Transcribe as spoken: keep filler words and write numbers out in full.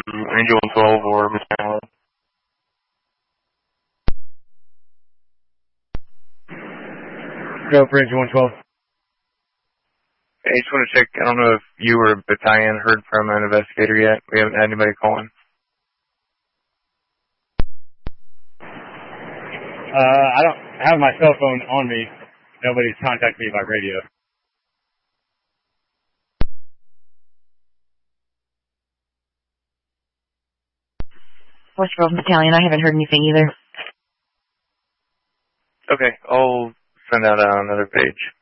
Angel one twelve or Miss Allen. Go for Angel one twelve. I just want to check, I don't know if you or Battalion heard from an investigator yet. We haven't had anybody calling. Uh, I don't have my cell phone on me. Nobody's contacted me by radio. West Grove Battalion, I haven't heard anything either. Okay, I'll send out uh, another page.